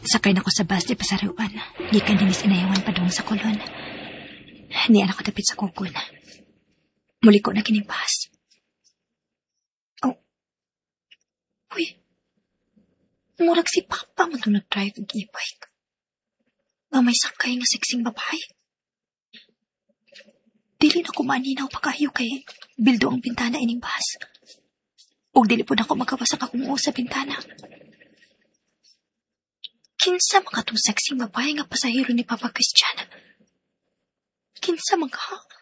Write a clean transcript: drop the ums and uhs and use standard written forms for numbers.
Sakay na ko sa bus di pasariwan. Gikan din inayawan pa doon sa kulon. Ni anak ko tapit sa kukon. Muli ko na kining bus. Oh. Uy. Murag si Papa mo ito nag-drive ng e-bike. Nga may sakay nga siksing babae. Dili na ko maninaw pa kayo kay bildo ang bintana ining bus. O dili po na ako magawasak akong uo sa bintana. Kinsa mga itong sexing babae nga pasahero ni Papa Christian? Kinsa mga